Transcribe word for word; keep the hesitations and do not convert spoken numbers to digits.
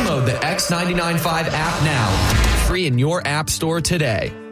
Download the X ninety-nine point five app now. Free in your app store today.